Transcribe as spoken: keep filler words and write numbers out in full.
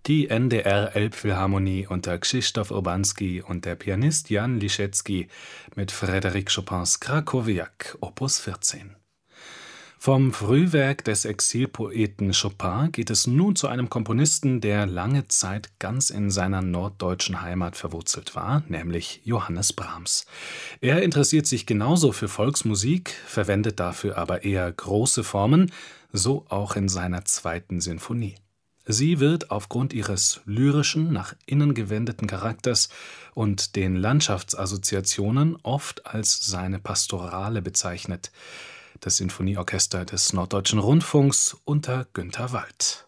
Die N D R Elbphilharmonie unter Krzysztof Urbanski und der Pianist Jan Liszewski mit Frédéric Chopins Krakowiak, Opus vierzehn. Vom Frühwerk des Exilpoeten Chopin geht es nun zu einem Komponisten, der lange Zeit ganz in seiner norddeutschen Heimat verwurzelt war, nämlich Johannes Brahms. Er interessiert sich genauso für Volksmusik, verwendet dafür aber eher große Formen, so auch in seiner zweiten Sinfonie. Sie wird aufgrund ihres lyrischen, nach innen gewendeten Charakters und den Landschaftsassoziationen oft als seine Pastorale bezeichnet. Das Sinfonieorchester des Norddeutschen Rundfunks unter Günter Wald.